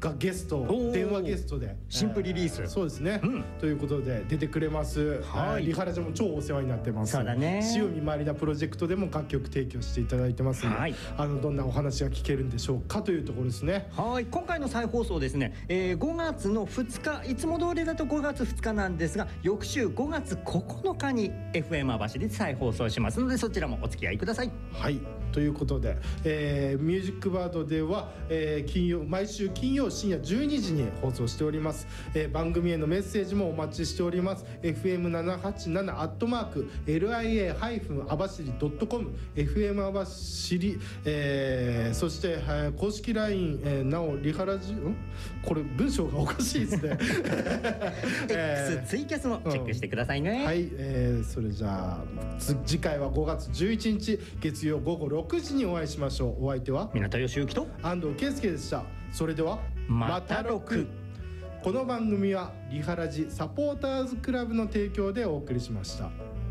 がゲスト、電話ゲストで新譜リリース、 そうですね、ということで出てくれます。リハラジも超お世話になってます。 そうだね、 塩見まりなプロジェクトでも楽曲提供していただいてますので、どんなお話が聞けるんでしょうかというところですね。 はい、今回の再放送ですね、5月の2日、いつも通りだと5月2日なんですが、翌週5月9日に FM 網走で再放送しますので、そちらもお付き合いください。 はい、ということで、ミュージックバードでは、毎週金曜深夜12時に放送しております。番組へのメッセージもお待ちしております。 fm787@lia-abashiri.com FM 網走、そして、公式 LINE、なおリハラジこれ文章がおかしいですね X ツイキャスもチェックしてくださいね。 はい、それじゃあ次回は5月11日月曜午後6時にお会いしましょう。お相手は港義之と安藤圭介でした。それではまた6。 この番組はリハラジサポーターズクラブの提供でお送りしました。